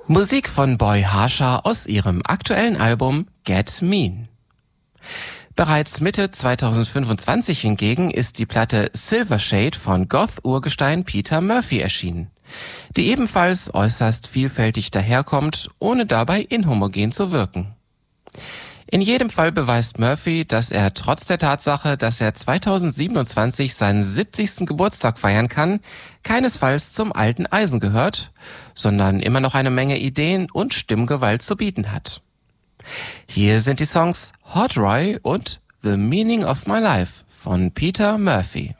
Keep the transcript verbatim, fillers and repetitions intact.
Musik von Boy Harsha aus ihrem aktuellen Album Get Mean. Bereits Mitte zweitausendfünfundzwanzig hingegen ist die Platte Silvershade von Goth-Urgestein Peter Murphy erschienen, die ebenfalls äußerst vielfältig daherkommt, ohne dabei inhomogen zu wirken. In jedem Fall beweist Murphy, dass er trotz der Tatsache, dass er zweitausendsiebenundzwanzig seinen siebzigsten Geburtstag feiern kann, keinesfalls zum alten Eisen gehört, sondern immer noch eine Menge Ideen und Stimmgewalt zu bieten hat. Hier sind die Songs Hot Roy und The Meaning of My Life von Peter Murphy.